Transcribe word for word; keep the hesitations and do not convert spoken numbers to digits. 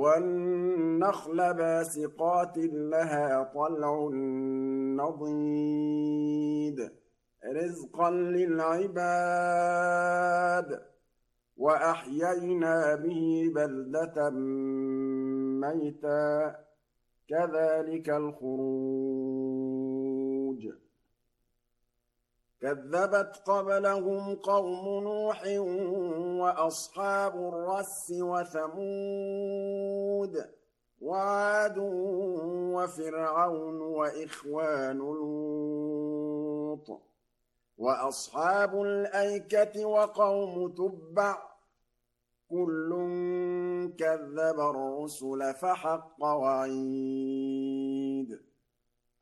وَالنَّخْلَ بَاسِقَاتٍ لَهَا طَلْعٌ نَّضِيدٌ رِزْقًا لِّلْعِبَادِ وَأَحْيَيْنَا بِهِ بَلْدَةً مَّيْتًا كَذَٰلِكَ الْخُرُوجُ كَذَّبَتْ قَبْلَهُمْ قَوْمُ نُوحٍ وَأَصْحَابُ الرَّسِّ وَثَمُودُ وَعَادٌ وَفِرْعَوْنُ وَإِخْوَانُ لُوطٍ وَأَصْحَابُ الْأَيْكَةِ وَقَوْمُ تُبَّعٍ ۚ كُلٌّ كَذَّبَ الرُّسُلَ فَحَقَّ وَعِيدِ